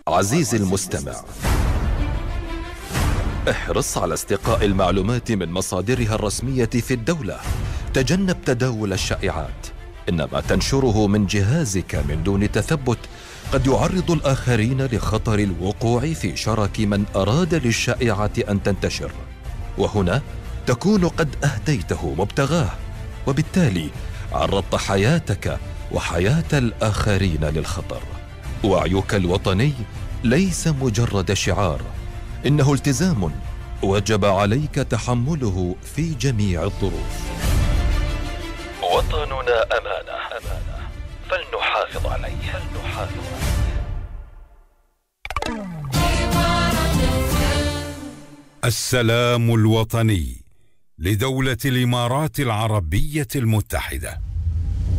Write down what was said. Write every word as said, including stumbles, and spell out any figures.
عزيزي المستمع، احرص على استقاء المعلومات من مصادرها الرسمية في الدولة. تجنب تداول الشائعات، إن ما تنشره من جهازك من دون تثبت قد يعرض الآخرين لخطر الوقوع في شرك من أراد للشائعة أن تنتشر، وهنا تكون قد أهديته مبتغاه، وبالتالي عرضت حياتك وحياة الآخرين للخطر. وعيك الوطني ليس مجرد شعار، إنه التزام وجب عليك تحمله في جميع الظروف. وطننا أمانة، أمانة فلنحافظ عليه، فلنحافظ عليه. السلام الوطني لدولة الإمارات العربية المتحدة.